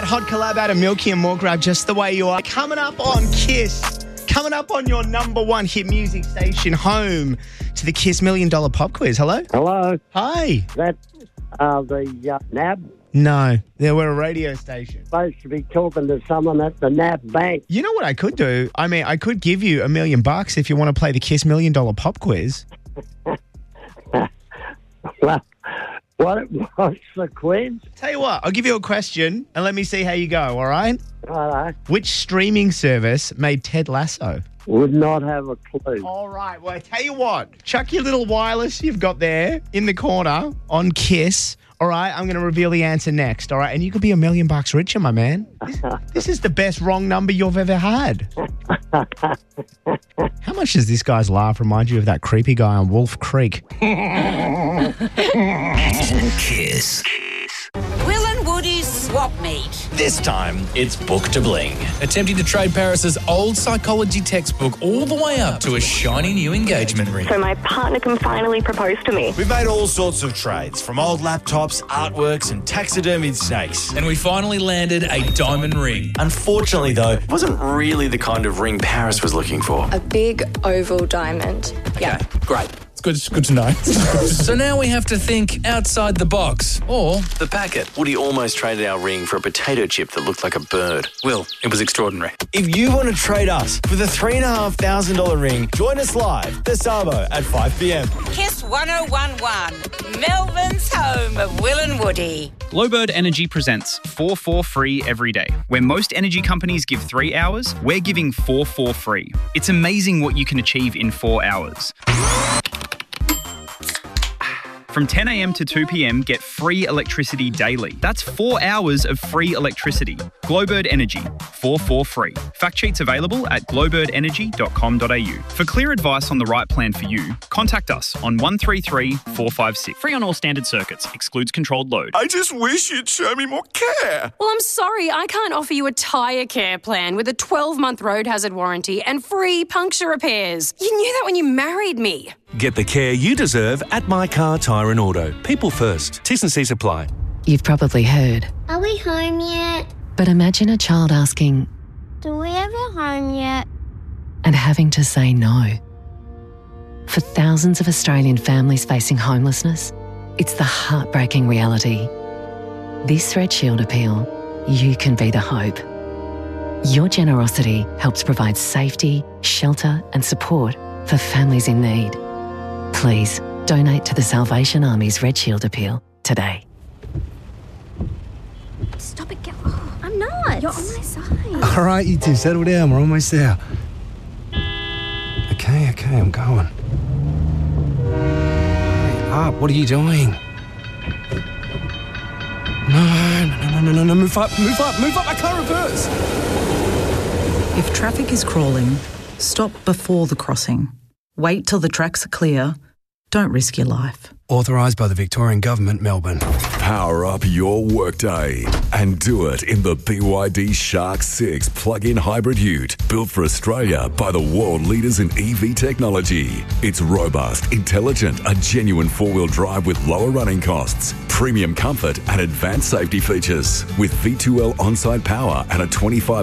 that hot collab out of Milky and More Grab, Just the Way You Are. Coming up on Kiss. Coming up on your number one hit music station, home to the Kiss $1 Million Pop Quiz. Hello? Hello. Hi. That the NAB? No, we're a radio station. Supposed to be talking to someone at the NAB bank. You know what I could do? I mean, I could give you $1 million if you want to play the Kiss $1 Million Pop Quiz. Well, what's the quiz? Tell you what, I'll give you a question and let me see how you go, all right? Hello. Which streaming service made Ted Lasso? Would not have a clue. All right, well, I tell you what, chuck your little wireless you've got there in the corner on Kiss. All right, I'm going to reveal the answer next, all right? And you could be $1 million richer, my man. This is the best wrong number you've ever had. How much does this guy's laugh remind you of that creepy guy on Wolf Creek? Kiss. Will and Woody's swap meet. This time, it's Book to Bling. Attempting to trade Paris's old psychology textbook all the way up to a shiny new engagement ring. So my partner can finally propose to me. We've made all sorts of trades, from old laptops, artworks, and taxidermied snakes. And we finally landed a diamond ring. Unfortunately, though, it wasn't really the kind of ring Paris was looking for. A big oval diamond. Yeah. Okay, great. It's good to know. So now we have to think outside the box. Or The packet. Woody almost traded our ring for a potato chip that looked like a bird. Will, it was extraordinary. If you want to trade us for the $3,500 ring, join us live this Arvo at 5 p.m. Kiss 1011, Melbourne's home of Will and Woody. Glowbird Energy presents 4-4 free every day. Where most energy companies give 3 hours, we're giving 4-4 free. It's amazing what you can achieve in 4 hours. From 10 a.m. to 2 p.m, get free electricity daily. That's 4 hours of free electricity. Glowbird Energy, 4-4 free. Fact sheets available at glowbirdenergy.com.au. For clear advice on the right plan for you, contact us on 133 456. Free on all standard circuits. Excludes controlled load. I just wish you'd show me more care. Well, I'm sorry, I can't offer you a tyre care plan with a 12-month road hazard warranty and free puncture repairs. You knew that when you married me. Get the care you deserve at My Car Tyre and Auto. People first. T's and C's apply. You've probably heard. Are we home yet? But imagine a child asking, Do we have a home yet? and having to say no. For thousands of Australian families facing homelessness, it's the heartbreaking reality. This Red Shield appeal, you can be the hope. Your generosity helps provide safety, shelter and support for families in need. Please donate to the Salvation Army's Red Shield appeal today. Stop it, girl. Oh, I'm not. You're on my side. All right, you two, settle down. We're almost there. Okay, I'm going. Hurry up. What are you doing? No. Move up. I can't reverse. If traffic is crawling, stop before the crossing. Wait till the tracks are clear. Don't risk your life. Authorised by the Victorian Government, Melbourne. Power up your workday and do it in the BYD Shark 6 plug-in hybrid ute, built for Australia by the world leaders in EV technology. It's robust, intelligent, a genuine four-wheel drive with lower running costs, premium comfort and advanced safety features. With V2L on-site power and a 25